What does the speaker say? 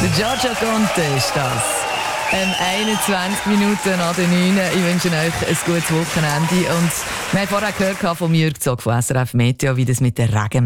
Der Giorgio Conte ist das. 21 Minuten nach den 9. Ich wünsche euch ein gutes Wochenende. Und wir haben vorher gehört von Jürg Zog von SRF Meteo, wie das mit der Regen